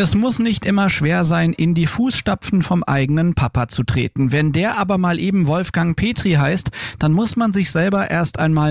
Es muss nicht immer schwer sein, in die Fußstapfen vom eigenen Papa zu treten. Wenn der aber mal eben Wolfgang Petri heißt, dann muss man sich selber erst einmal